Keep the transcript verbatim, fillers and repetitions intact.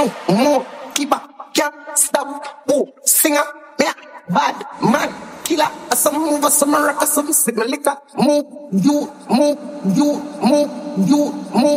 no more. Keeper, can't stop. Oh, singer, yeah, bad man, killer. Some move, some rock, some sip my liquor. Move, you, move, you, move, you, move.